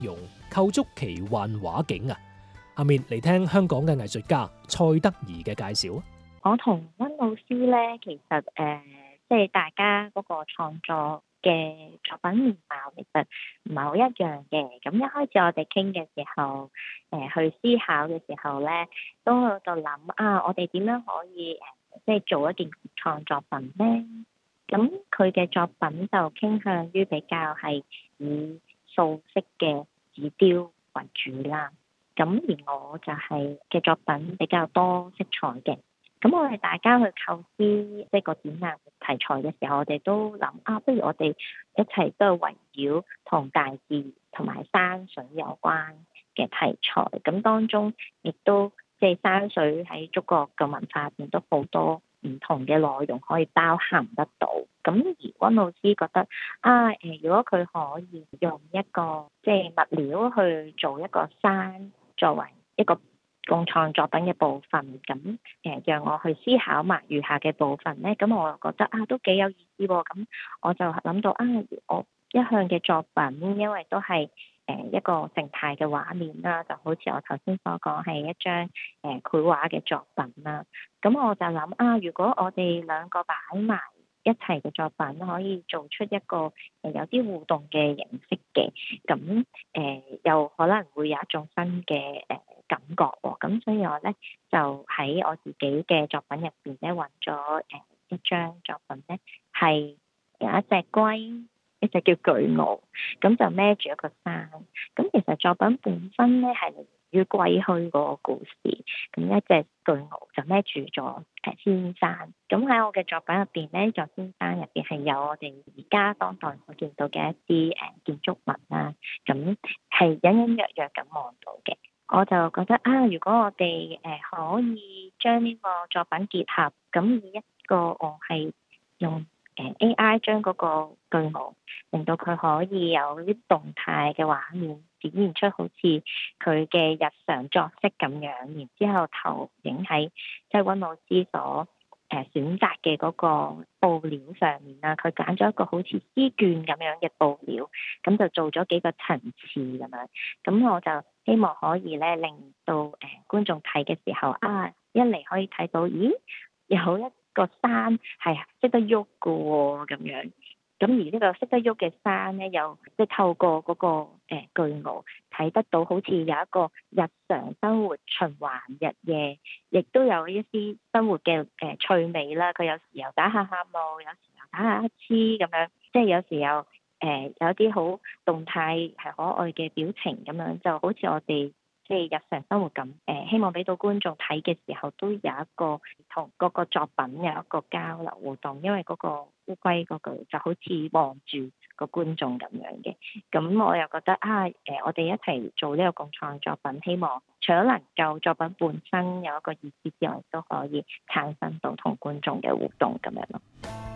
容，構築奇幻畫境啊！下面嚟聽香港嘅藝術家蔡德宜嘅介紹。 我同溫老師咧，其實即係大家嗰個創作嘅作品面貌其實唔係好一樣嘅。咁一開始我哋傾嘅時候，去思考嘅時候咧，都喺度諗啊，我哋點樣可以即係做一件創作品咧？咁佢嘅作品就傾向於比較係以素色嘅紙雕為主啦。咁而我就係嘅作品比較多色彩嘅。咁我哋大家去構思即係個展覽題材嘅時候，我哋都諗啊，不如我哋一齊都係圍繞同大自同埋山水有關嘅題材。咁當中亦都即係山水喺中國嘅文化入邊都好多唔同嘅內容可以包含得到。咁而溫老師覺得啊，如果佢可以用一個即係物料去做一個山作為一個共創作品嘅部分，咁讓我去思考埋餘下嘅部分咧，咁我又覺得啊都幾有意思喎。咁我就諗到啊，我一向嘅作品因為都係一個靜態嘅畫面啦，就好似我頭先所講係一張繪畫嘅作品啦。咁我就諗啊，如果我哋兩個擺埋一齊嘅作品，可以做出一個有啲互動嘅形式嘅，咁又可能會有一種新嘅感覺喎。咁所以我咧就喺我自己嘅作品入邊咧揾咗一張作品咧，係有一隻龜，一隻叫巨鰲，咁就孭住一個山。咁其實作品本身咧係嚟於歸墟嗰個故事，咁一隻巨鰲就孭住咗仙山。咁喺我嘅作品入邊咧，座仙山入邊係有我哋而家當代所見到嘅一啲建築物啦，咁係隱隱約約咁望到嘅。我就覺得啊，如果我哋可以將呢個作品結合，咁以一個我係用AI 將嗰個巨鰲，令到佢可以有啲動態嘅畫面，展現出好似佢嘅日常作息咁樣，然之後投影喺即係溫老師所選擇嘅嗰個布料上面啦。佢揀咗一個好似絲絹咁樣嘅布料，咁就做咗幾個層次咁樣。咁我就希望可以咧令到觀眾睇嘅時候啊，一嚟可以睇到，咦，有一個山係識得喐嘅喎，咁樣。咁而呢個識得喐嘅山咧，又即係透過嗰個巨鰲睇得到，好似有一個日常生活循環日夜，亦都有一啲生活嘅趣味啦。佢有時又打下喊路，有時又打下乞嗤咁樣，即係有時又有啲好動態係可愛嘅表情咁樣，就好似我哋即係日常生活咁。希望俾到觀眾睇嘅時候，都有一個同嗰個作品有一個交流互動，因為嗰個烏龜嗰句就好似望住個觀眾咁樣嘅。咁我又覺得啊，我哋一齊做呢個共創作品，希望除咗能夠作品本身有一個意思之外，都可以產生到同觀眾嘅互動咁樣咯。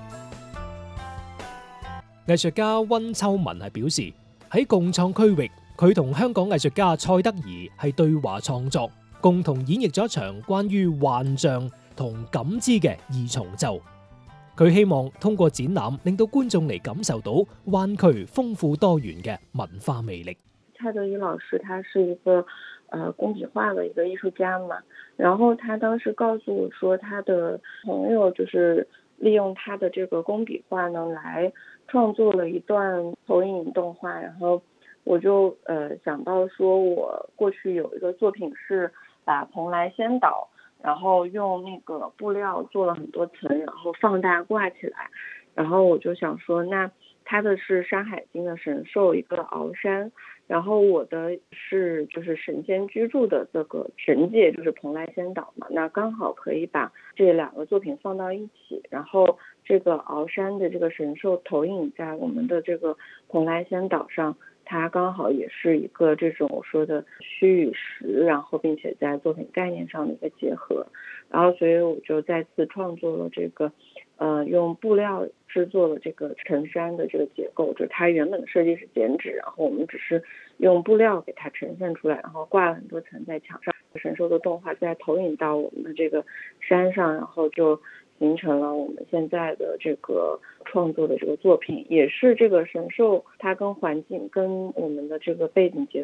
藝術家溫秋文係表示，喺共創區域，佢同香港藝術家蔡德宜係對話創作，共同演繹咗一場關於幻象同感知嘅二重奏。佢希望通過展覽，令到觀眾嚟感受到灣區豐富多元嘅文化魅力。 蔡德宜老師他是一個工筆畫的一個藝術家嘛，然後他當時告訴我說，他的朋友就是利用他的這個工筆畫呢，來創作了一段投影動畫。然後我就想到說，我過去有一個作品是把蓬萊仙島，然後用那個布料做了很多層，然後放大掛起來。然後我就想說，那它的是《山海經》的神獸一個鰲山，然後我的是就是神仙居住的這個神界，就是蓬萊仙島嘛，那剛好可以把這兩個作品放到一起，然後這個鰲山的這個神獸投影在我們的這個蓬萊仙島上，它剛好也是一個這種我說的虛與實，然後並且在作品概念上的一個結合，然後所以我就再次創作了這個用布料製作了這個成山的這個結構，就是它原本的設計是剪紙，然後我們只是用布料給它呈現出來，然後掛了很多層在牆上，神獸的動畫再投影到我們的這個山上，然後就形成了我们现在的这个创作的这个作品，也是这个神兽它跟环境跟我们的这个背景结